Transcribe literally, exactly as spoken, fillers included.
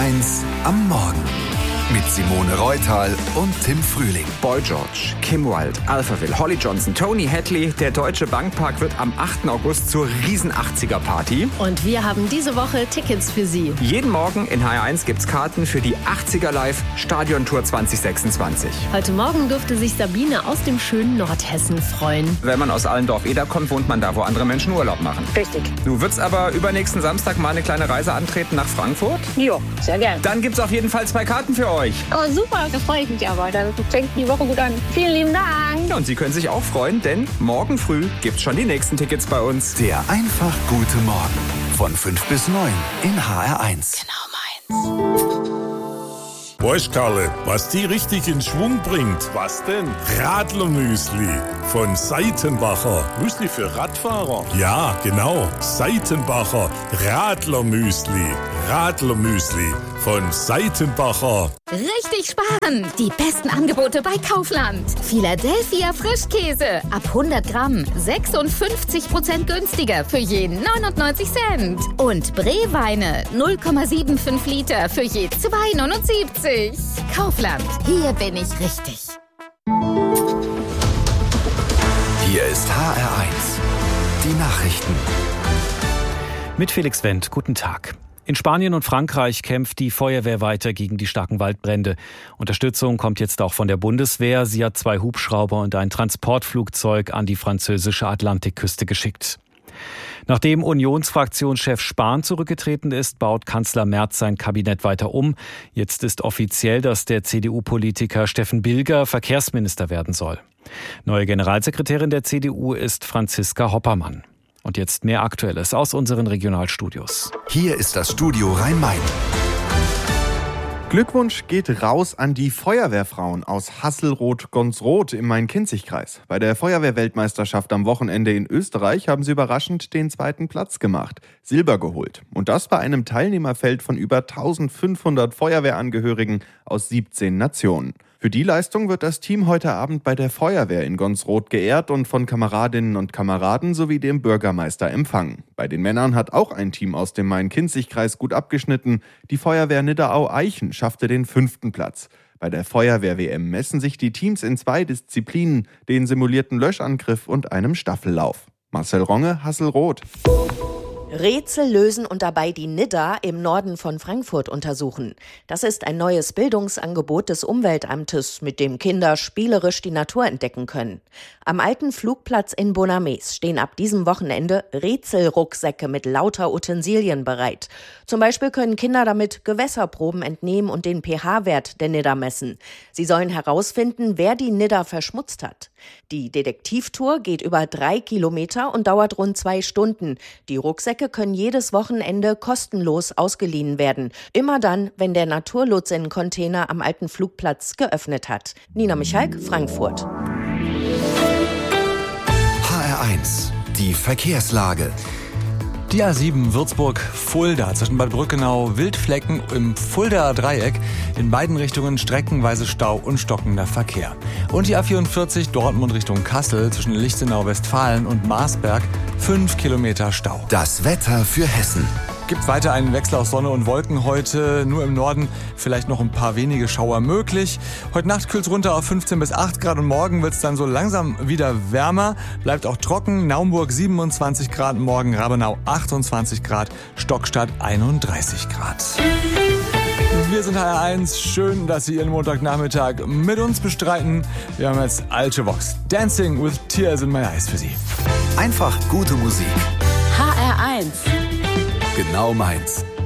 eins am Morgen mit Simone Reutal und Tim Frühling. Boy George, Kim Wilde, Alphaville, Holly Johnson, Tony Hadley. Der Deutsche Bankpark wird am achten August zur riesen achtziger-Party. Und wir haben diese Woche Tickets für Sie. Jeden Morgen in H R eins gibt's Karten für die achtziger Live Stadiontour zwanzig sechsundzwanzig. Heute Morgen durfte sich Sabine aus dem schönen Nordhessen freuen. Wenn man aus Allendorf-Eder kommt, wohnt man da, wo andere Menschen Urlaub machen. Richtig. Du würdest aber übernächsten Samstag mal eine kleine Reise antreten nach Frankfurt? Jo, sehr gern. Dann gibt's auf jeden Fall zwei Karten für euch. Oh, super, da freue ich mich aber. Dann fängt die Woche gut an. Vielen lieben Dank. Ja, und Sie können sich auch freuen, denn morgen früh gibt's schon die nächsten Tickets bei uns. Der einfach gute Morgen von fünf bis neun in H R eins. Genau meins. Weißt Karle, was die richtig in Schwung bringt? Was denn? Radlermüsli von Seitenbacher. Müsli für Radfahrer? Ja, genau. Seitenbacher Radlermüsli. Radlermüsli von Seitenbacher. Richtig sparen! Die besten Angebote bei Kaufland. Philadelphia Frischkäse ab hundert Gramm sechsundfünfzig Prozent günstiger für je neunundneunzig Cent. Und Breweine null Komma fünfundsiebzig Liter für je zwei neunundsiebzig. Kaufland, hier bin ich richtig. Hier ist H R eins. Die Nachrichten. Mit Felix Wendt, guten Tag. In Spanien und Frankreich kämpft die Feuerwehr weiter gegen die starken Waldbrände. Unterstützung kommt jetzt auch von der Bundeswehr. Sie hat zwei Hubschrauber und ein Transportflugzeug an die französische Atlantikküste geschickt. Nachdem Unionsfraktionschef Spahn zurückgetreten ist, baut Kanzler Merz sein Kabinett weiter um. Jetzt ist offiziell, dass der C D U-Politiker Steffen Bilger Verkehrsminister werden soll. Neue Generalsekretärin der C D U ist Franziska Hoppermann. Und jetzt mehr Aktuelles aus unseren Regionalstudios. Hier ist das Studio Rhein-Main. Glückwunsch geht raus an die Feuerwehrfrauen aus Hasselroth-Gonsroth im Main-Kinzig-Kreis. Bei der Feuerwehrweltmeisterschaft am Wochenende in Österreich haben sie überraschend den zweiten Platz gemacht, Silber geholt. Und das bei einem Teilnehmerfeld von über eintausendfünfhundert Feuerwehrangehörigen aus siebzehn Nationen. Für die Leistung wird das Team heute Abend bei der Feuerwehr in Gonsroth geehrt und von Kameradinnen und Kameraden sowie dem Bürgermeister empfangen. Bei den Männern hat auch ein Team aus dem Main-Kinzig-Kreis gut abgeschnitten. Die Feuerwehr Nidderau-Eichen schaffte den fünften Platz. Bei der Feuerwehr-W M messen sich die Teams in zwei Disziplinen, den simulierten Löschangriff und einem Staffellauf. Marcel Ronge, Hasselroth. Rätsel lösen und dabei die Nidda im Norden von Frankfurt untersuchen. Das ist ein neues Bildungsangebot des Umweltamtes, mit dem Kinder spielerisch die Natur entdecken können. Am alten Flugplatz in Bonames stehen ab diesem Wochenende Rätselrucksäcke mit lauter Utensilien bereit. Zum Beispiel können Kinder damit Gewässerproben entnehmen und den pH-Wert der Nidda messen. Sie sollen herausfinden, wer die Nidda verschmutzt hat. Die Detektivtour geht über drei Kilometer und dauert rund zwei Stunden. Die Rucksäcke können jedes Wochenende kostenlos ausgeliehen werden. Immer dann, wenn der Naturlotsen-Container am alten Flugplatz geöffnet hat. Nina Michalk, Frankfurt. H R eins. Die Verkehrslage. Die A sieben Würzburg-Fulda zwischen Bad Brückenau, Wildflecken im Fuldaer Dreieck. In beiden Richtungen streckenweise Stau und stockender Verkehr. Und die A vierundvierzig Dortmund Richtung Kassel zwischen Lichtenau, Westfalen und Marsberg. Fünf Kilometer Stau. Das Wetter für Hessen. Gibt weiter einen Wechsel aus Sonne und Wolken heute. Nur im Norden vielleicht noch ein paar wenige Schauer möglich. Heute Nacht kühlt es runter auf fünfzehn bis acht Grad und morgen wird es dann so langsam wieder wärmer. Bleibt auch trocken. Naumburg siebenundzwanzig Grad, morgen Rabenau achtundzwanzig Grad, Stockstadt einunddreißig Grad. Wir sind H R eins. Schön, dass Sie Ihren Montagnachmittag mit uns bestreiten. Wir haben jetzt Alte Vox. Dancing with Tears in My Eyes für Sie. Einfach gute Musik. H R eins. Genau meins.